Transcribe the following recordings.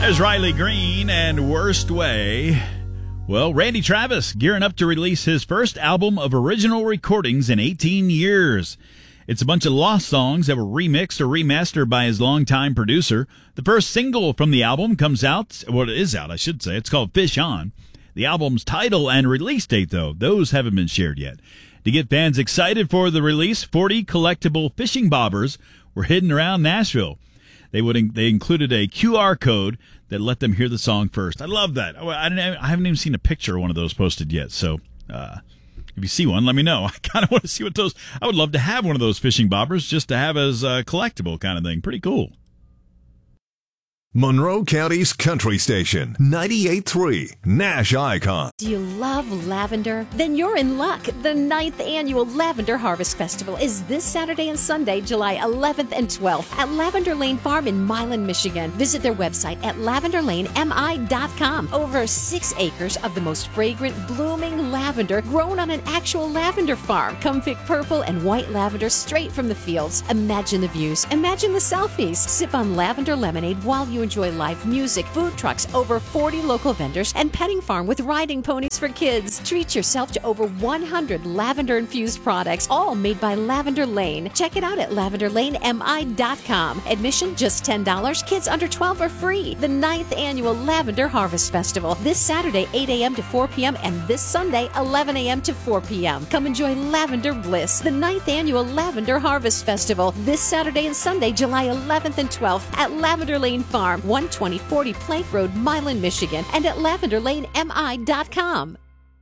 There's Riley Green and Worst Way. Well, Randy Travis gearing up to release his first album of original recordings in 18 years. It's a bunch of lost songs that were remixed or remastered by his longtime producer. The first single from the album comes out, well, it is out, I should say. It's called Fish On. The album's title and release date, though, those haven't been shared yet. To get fans excited for the release, 40 collectible fishing bobbers were hidden around Nashville. They included a QR code that let them hear the song first. I love that. I haven't even seen a picture of one of those posted yet. So if you see one, let me know. I kind of want to see what those. I would love to have one of those fishing bobbers just to have as a collectible kind of thing. Pretty cool. Monroe County's country station, 98.3 Nash Icon. Do you love lavender? Then you're in luck. The 9th Annual Lavender Harvest Festival is this Saturday and Sunday, July 11th and 12th at Lavender Lane Farm in Milan, Michigan. Visit their website at lavenderlanemi.com. Over 6 acres of the most fragrant, blooming lavender grown on an actual lavender farm. Come pick purple and white lavender straight from the fields. Imagine the views. Imagine the selfies. Sip on lavender lemonade while you enjoy live music, food trucks, over 40 local vendors, and petting farm with riding ponies for kids. Treat yourself to over 100 lavender-infused products, all made by Lavender Lane. Check it out at lavenderlanemi.com. Admission just $10. Kids under 12 are free. The 9th Annual Lavender Harvest Festival, this Saturday, 8 a.m. to 4 p.m., and this Sunday, 11 a.m. to 4 p.m. Come enjoy Lavender Bliss, the 9th Annual Lavender Harvest Festival, this Saturday and Sunday, July 11th and 12th at Lavender Lane Farm, 12040 Plank Road, Milan, Michigan, and at lavenderlanemi.com.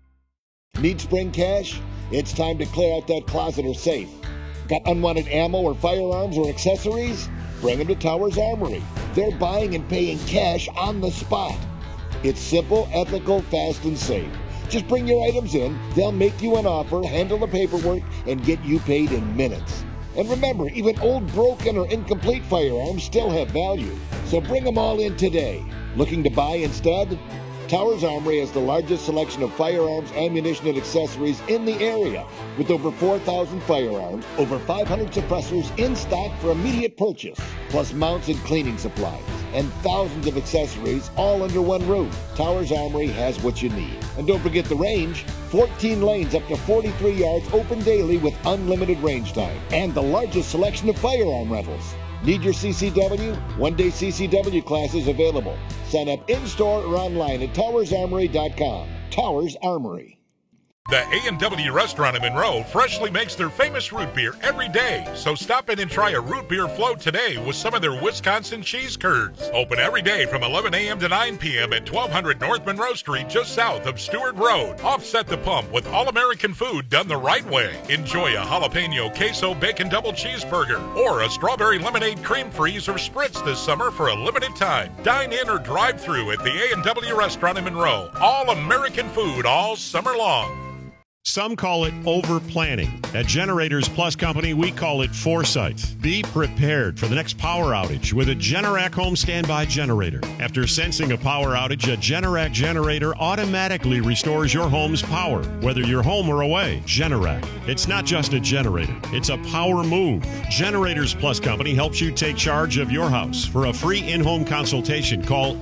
Need spring cash? It's time to clear out that closet or safe. Got unwanted ammo or firearms or accessories? Bring them to Towers Armory. They're buying and paying cash on the spot. It's simple, ethical, fast, and safe. Just bring your items in, they'll make you an offer, handle the paperwork, and get you paid in minutes. And remember, even old, broken, or incomplete firearms still have value. So bring them all in today. Looking to buy instead? Towers Armory has the largest selection of firearms, ammunition, and accessories in the area. With over 4,000 firearms, over 500 suppressors in stock for immediate purchase, plus mounts and cleaning supplies, and thousands of accessories all under one roof. Towers Armory has what you need. And don't forget the range. 14 lanes up to 43 yards open daily with unlimited range time. And the largest selection of firearm rentals. Need your CCW? One-day CCW classes available. Sign up in-store or online at towersarmory.com. Towers Armory. The A&W restaurant in Monroe freshly makes their famous root beer every day. So stop in and try a root beer float today with some of their Wisconsin cheese curds. Open every day from 11 a.m. to 9 p.m. at 1200 North Monroe Street, just south of Stewart Road. Offset the pump with all-American food done the right way. Enjoy a jalapeno queso bacon double cheeseburger or a strawberry lemonade cream freeze or spritz this summer for a limited time. Dine in or drive through at the A&W restaurant in Monroe. All-American food all summer long. Some call it over-planning. At Generators Plus Company, we call it foresight. Be prepared for the next power outage with a Generac home standby generator. After sensing a power outage, a Generac generator automatically restores your home's power, whether you're home or away. Generac. It's not just a generator. It's a power move. Generators Plus Company helps you take charge of your house. For a free in-home consultation, call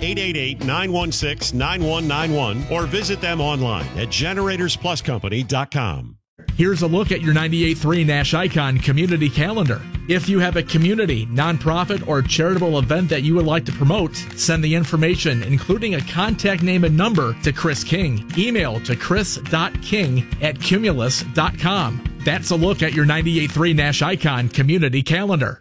888-916-9191 or visit them online at generatorspluscompany.com. Here's a look at your 98.3 Nash Icon community calendar. If you have a community, nonprofit, or charitable event that you would like to promote, send the information, including a contact name and number, to Chris King. Email to chris.king@cumulus.com. That's a look at your 98.3 Nash Icon community calendar.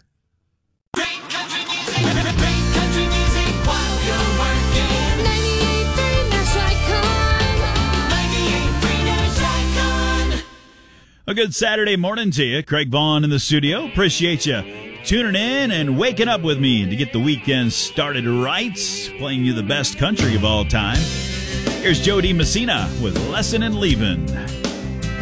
A good Saturday morning to you. Craig Vaughn in the studio. Appreciate you tuning in and waking up with me to get the weekend started right. Playing you the best country of all time. Here's Jody Messina with Lesson in Leaving.